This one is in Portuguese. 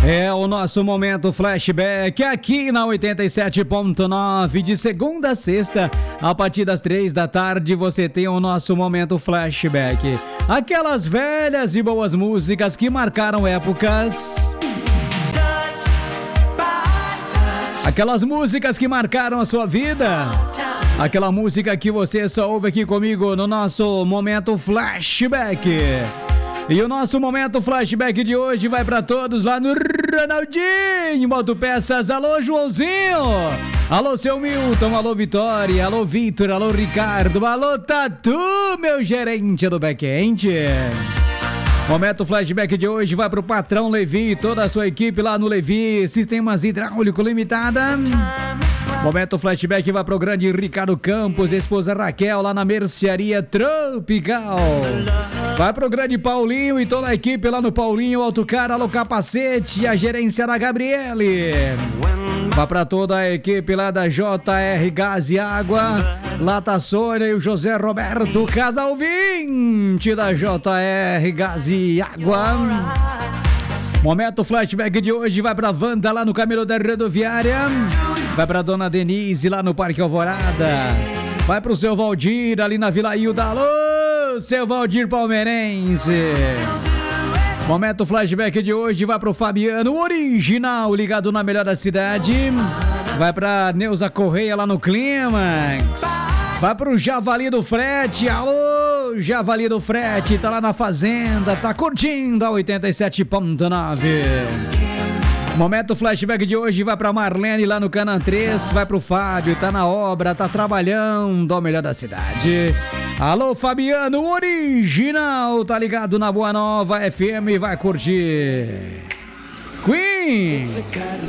É o nosso momento flashback aqui na 87.9, de segunda a sexta, a partir das 3 da tarde você tem o nosso momento flashback. Aquelas velhas e boas músicas que marcaram épocas. Aquelas músicas que marcaram a sua vida. Aquela música que você só ouve aqui comigo no nosso momento flashback. E o nosso momento flashback de hoje vai pra todos lá no Ronaldinho Autopeças. Alô, Joãozinho. Alô, seu Milton. Alô, Vitória. Alô, Vitor. Alô, Ricardo. Alô, Tatu, meu gerente do back-end. Momento flashback de hoje vai pro patrão Levi e toda a sua equipe lá no Levi Sistemas Hidráulico Limitada. Momento flashback vai pro grande Ricardo Campos, esposa Raquel lá na Mercearia Tropical. Vai pro grande Paulinho e toda a equipe lá no Paulinho Autocar, Alô Capacete e a gerência da Gabriele. Vai pra toda a equipe lá da JR Gás e Água. Lá tá a Sônia e o José Roberto, casal 20 da JR Gás e Água. Momento flashback de hoje vai pra Wanda lá no Caminho da Rodoviária. Vai pra Dona Denise lá no Parque Alvorada. Vai pro seu Valdir ali na Vila Hilda. Alô, seu Valdir palmeirense. Momento flashback de hoje vai pro Fabiano original, ligado na melhor da cidade. Vai pra Neuza Correia lá no Clímax. Vai pro Javali do Frete. Alô, Javali do Frete, tá lá na fazenda, tá curtindo a 87.9. Momento flashback de hoje vai pra Marlene lá no Canã 3, vai pro Fábio, tá na obra, tá trabalhando ao melhor da cidade. Alô, Fabiano original, tá ligado na Boa Nova FM, vai curtir Queen.